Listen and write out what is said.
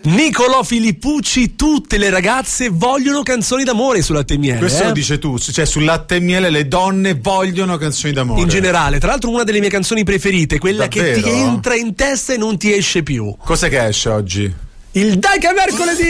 Nicolò Filippucci, tutte le ragazze vogliono canzoni d'amore sul latte e miele. Questo lo dice tu, cioè sul latte e miele le donne vogliono canzoni d'amore. In generale, tra l'altro una delle mie canzoni preferite, quella Davvero? che ti entra in testa e non ti esce più. Cos'è che esce oggi? Il Dai che è mercoledì!